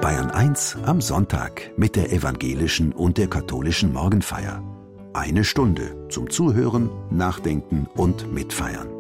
Bayern 1 am Sonntag mit der evangelischen und der katholischen Morgenfeier. 1 Stunde zum Zuhören, Nachdenken und Mitfeiern.